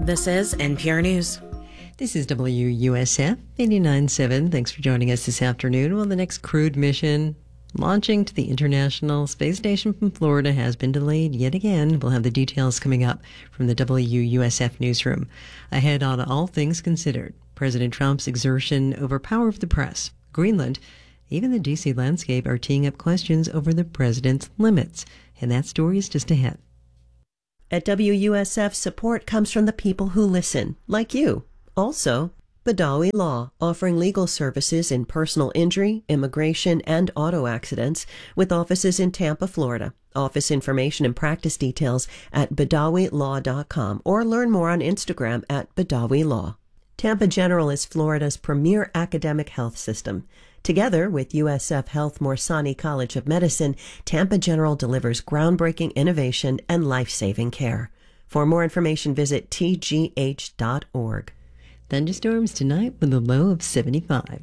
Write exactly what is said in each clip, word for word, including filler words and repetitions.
This is N P R News. This is W U S F eighty-nine point seven. Thanks for joining us this afternoon. Well, the next crewed mission launching to the International Space Station from Florida has been delayed yet again. We'll have the details coming up from the W U S F newsroom. Ahead on All Things Considered, President Trump's exertion over power of the press, Greenland, even the D C landscape are teeing up questions over the president's limits. And that story is just ahead. At W U S F, support comes from the people who listen, like you. Also, Badawi Law, offering legal services in personal injury, immigration, and auto accidents, with offices in Tampa, Florida. Office information and practice details at badawi law dot com or learn more on Instagram at Badawi Law. Tampa General is Florida's premier academic health system. Together with U S F Health Morsani College of Medicine, Tampa General delivers groundbreaking innovation and life-saving care. For more information, visit t g h dot org. Thunderstorms tonight with a low of seventy-five.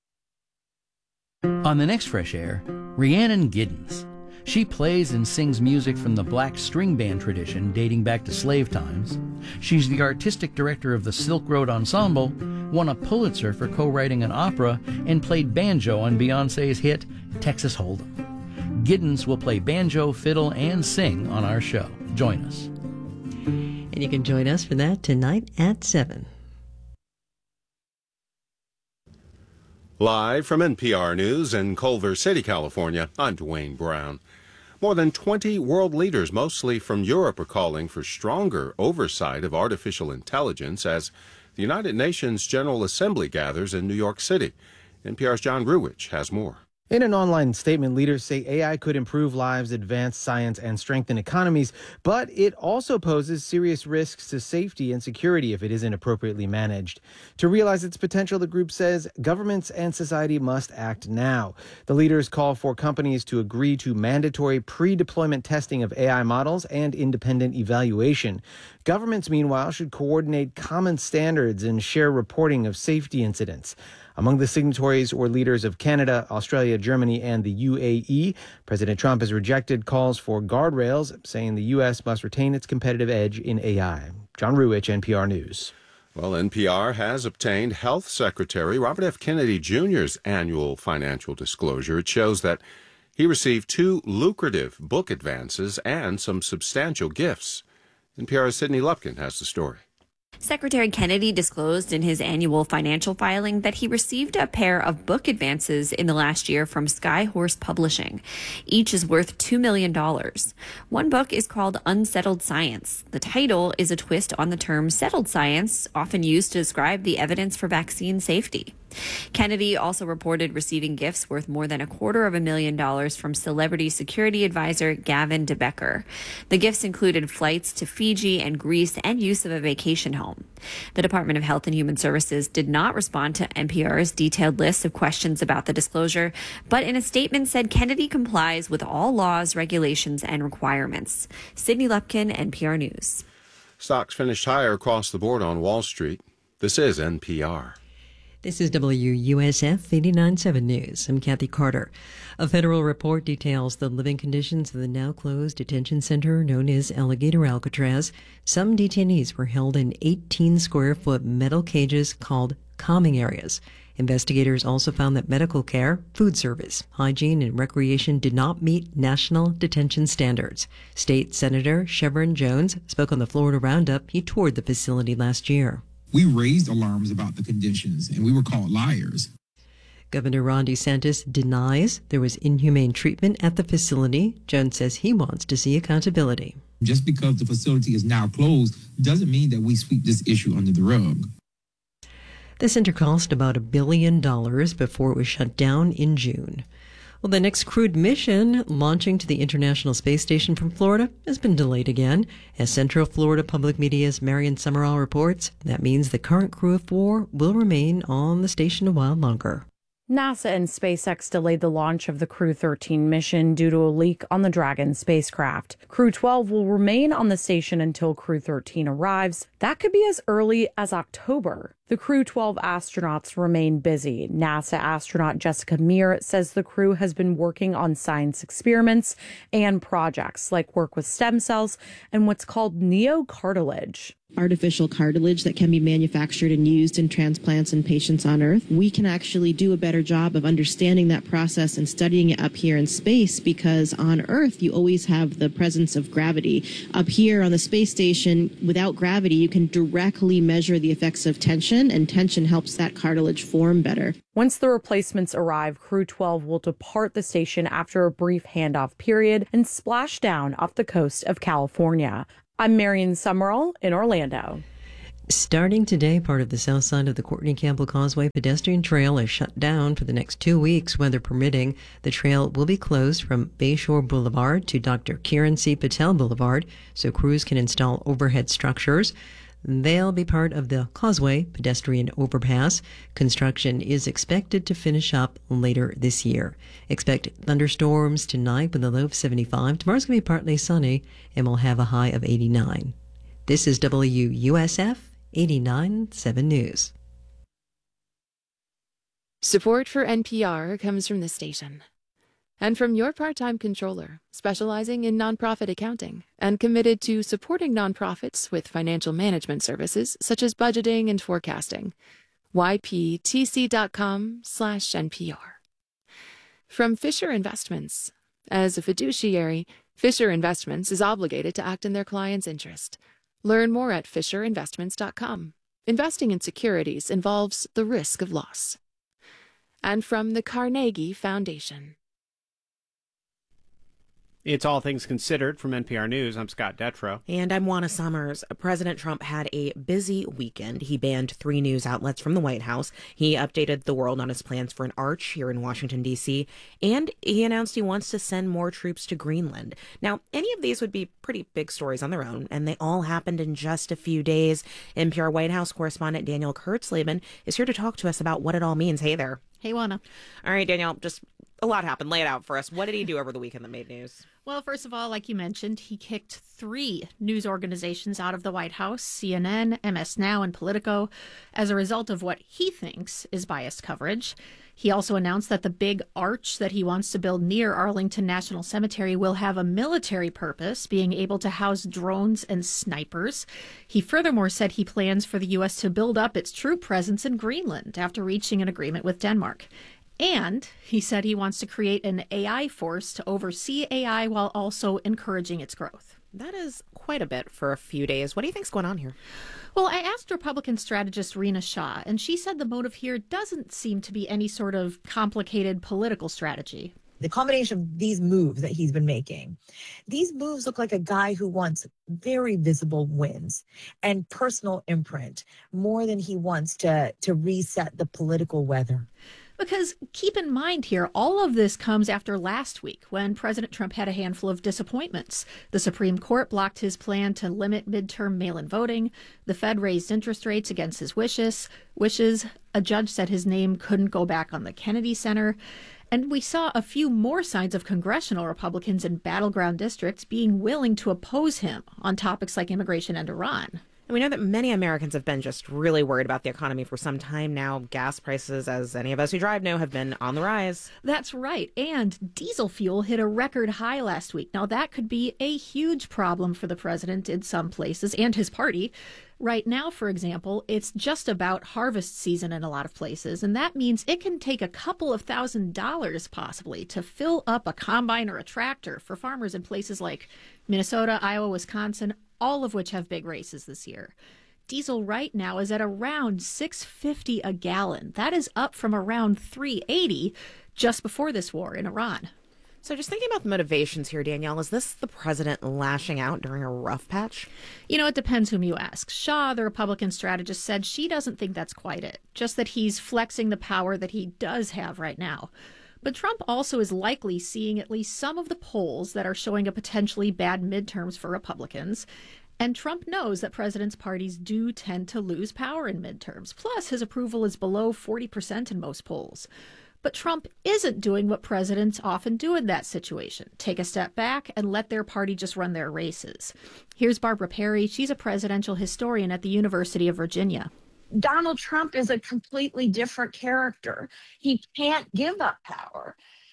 On the next Fresh Air, Rhiannon Giddens. She plays and sings music from the black string band tradition dating back to slave times. She's the artistic director of the Silk Road Ensemble, won a Pulitzer for co-writing an opera, and played banjo on Beyoncé's hit Texas Hold'em. Giddens will play banjo, fiddle, and sing on our show. Join us. And you can join us for that tonight at seven. Live from N P R News in Culver City, California, I'm Dwayne Brown. More than twenty world leaders, mostly from Europe, are calling for stronger oversight of artificial intelligence as the United Nations General Assembly gathers in New York City. N P R's John Ruwitch has more. In an online statement, leaders say A I could improve lives, advance science, and strengthen economies, but it also poses serious risks to safety and security if it isn't appropriately managed. To realize its potential, the group says governments and society must act now. The leaders call for companies to agree to mandatory pre-deployment testing of A I models and independent evaluation. Governments, meanwhile, should coordinate common standards and share reporting of safety incidents. Among the signatories were leaders of Canada, Australia, Germany, and the U A E. President Trump has rejected calls for guardrails, saying the U S must retain its competitive edge in A I. John Ruwitch, N P R News. Well, N P R has obtained Health Secretary Robert F. Kennedy Junior's annual financial disclosure. It shows that he received two lucrative book advances and some substantial gifts. N P R's Sydney Lupkin has the story. Secretary Kennedy disclosed in his annual financial filing that he received a pair of book advances in the last year from Skyhorse Publishing. Each is worth two million dollars. One book is called Unsettled Science. The title is a twist on the term settled science, often used to describe the evidence for vaccine safety. Kennedy also reported receiving gifts worth more than a quarter of a million dollars from celebrity security advisor Gavin DeBecker. The gifts included flights to Fiji and Greece and use of a vacation home. The Department of Health and Human Services did not respond to N P R's detailed list of questions about the disclosure, but in a statement said Kennedy complies with all laws, regulations, and requirements. Sydney Lupkin, N P R News. Stocks finished higher across the board on Wall Street. This is N P R. This is W U S F eighty-nine point seven News. I'm Kathy Carter. A federal report details the living conditions of the now-closed detention center known as Alligator Alcatraz. Some detainees were held in eighteen square foot metal cages called calming areas. Investigators also found that medical care, food service, hygiene, and recreation did not meet national detention standards. State Senator Chevron Jones spoke on the Florida Roundup. He toured the facility last year. We raised alarms about the conditions, and we were called liars. Governor Ron DeSantis denies there was inhumane treatment at the facility. Jones says he wants to see accountability. Just because the facility is now closed doesn't mean that we sweep this issue under the rug. The center cost about a billion dollars before it was shut down in June. Well, the next crewed mission launching to the International Space Station from Florida has been delayed again. As Central Florida Public Media's Marion Summerall reports, that means the current crew of four will remain on the station a while longer. NASA and SpaceX delayed the launch of the Crew thirteen mission due to a leak on the Dragon spacecraft. Crew twelve will remain on the station until Crew thirteen arrives. That could be as early as October. The Crew twelve astronauts remain busy. NASA astronaut Jessica Meir says the crew has been working on science experiments and projects like work with stem cells and what's called neocartilage. artificial cartilage that can be manufactured and used in transplants in patients on Earth. We can actually do a better job of understanding that process and studying it up here in space, because on Earth you always have the presence of gravity. Up here on the space station, without gravity, you can directly measure the effects of tension, and tension helps that cartilage form better. Once the replacements arrive, Crew twelve will depart the station after a brief handoff period and splash down off the coast of California. I'm Marion Summerall in Orlando. Starting today, part of the south side of the Courtney Campbell Causeway pedestrian trail is shut down for the next two weeks, weather permitting. The trail will be closed from Bayshore Boulevard to Doctor Kiran C. Patel Boulevard, so crews can install overhead structures. They'll be part of the Causeway pedestrian overpass. Construction is expected to finish up later this year. Expect thunderstorms tonight with a low of seventy-five. Tomorrow's going to be partly sunny, and we'll have a high of eighty-nine. This is W U S F eighty-nine point seven News. Support for N P R comes from this station and from your part-time controller, specializing in nonprofit accounting and committed to supporting nonprofits with financial management services such as budgeting and forecasting. Y P T C dot com slash N P R. From Fisher Investments. As a fiduciary, Fisher Investments is obligated to act in their client's interest. Learn more at fisher investments dot com. Investing in securities involves the risk of loss. And from the Carnegie Foundation. It's All Things Considered from N P R News. I'm Scott Detrow. And I'm Juana Summers. President Trump had a busy weekend. He banned three news outlets from the White House. He updated the world on his plans for an arch here in Washington, D C. And he announced he wants to send more troops to Greenland. Now, any of these would be pretty big stories on their own, and they all happened in just a few days. N P R White House correspondent Danielle Kurtzleben is here to talk to us about what it all means. Hey there. Hey, Juana. All right, Danielle, just a lot happened. Lay it out for us. What did he do over the weekend that made news? Well, first of all, like you mentioned, he kicked three news organizations out of the White House, C N N, M S Now, and Politico, as a result of what he thinks is biased coverage. He also announced that the big arch that he wants to build near Arlington National Cemetery will have a military purpose, being able to house drones and snipers. He furthermore said he plans for the U S to build up its troop presence in Greenland after reaching an agreement with Denmark. And he said he wants to create an A I force to oversee A I while also encouraging its growth. That is quite a bit for a few days. What do you think's going on here? Well, I asked Republican strategist Rena Shah, and she said the motive here doesn't seem to be any sort of complicated political strategy. The combination of these moves that he's been making, these moves look like a guy who wants very visible wins and personal imprint more than he wants to, to reset the political weather. Because keep in mind here, all of this comes after last week when President Trump had a handful of disappointments. The Supreme Court blocked his plan to limit midterm mail-in voting. The Fed raised interest rates against his wishes. Wishes. A judge said his name couldn't go back on the Kennedy Center. And we saw a few more signs of congressional Republicans in battleground districts being willing to oppose him on topics like immigration and Iran. And we know that many Americans have been just really worried about the economy for some time now. Gas prices, as any of us who drive know, have been on the rise. That's right. And diesel fuel hit a record high last week. Now, that could be a huge problem for the president in some places and his party. Right now, for example, it's just about harvest season in a lot of places, and that means it can take a couple of thousand dollars possibly to fill up a combine or a tractor for farmers in places like Minnesota, Iowa, Wisconsin, all of which have big races this year. Diesel right now is at around six dollars and fifty cents a gallon. That is up from around three dollars and eighty cents just before this war in Iran. So just thinking about the motivations here, Danielle, is this the president lashing out during a rough patch? You know, it depends whom you ask. Shah, the Republican strategist, said she doesn't think that's quite it, just that he's flexing the power that he does have right now. But Trump also is likely seeing at least some of the polls that are showing a potentially bad midterms for Republicans. And Trump knows that presidents' parties do tend to lose power in midterms. Plus, his approval is below forty percent in most polls. But Trump isn't doing what presidents often do in that situation, take a step back and let their party just run their races. Here's Barbara Perry. She's a presidential historian at the University of Virginia. Donald Trump is a completely different character. He can't give up power.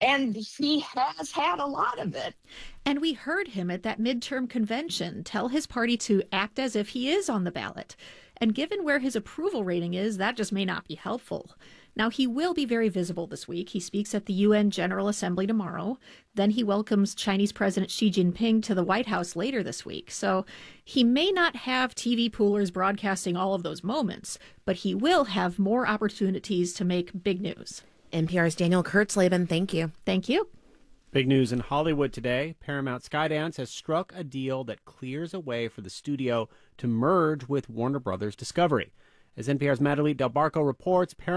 And he has had a lot of it. And we heard him at that midterm convention tell his party to act as if he is on the ballot. And given where his approval rating is, that just may not be helpful. Now, he will be very visible this week. He speaks at the U N General Assembly tomorrow. Then he welcomes Chinese President Xi Jinping to the White House later this week. So he may not have T V poolers broadcasting all of those moments, but he will have more opportunities to make big news. N P R's Daniel Kurtzleben, thank you. Thank you. Big news in Hollywood today. Paramount Skydance has struck a deal that clears a way for the studio to merge with Warner Brothers Discovery. As N P R's Madeleine Del Barco reports, Paramount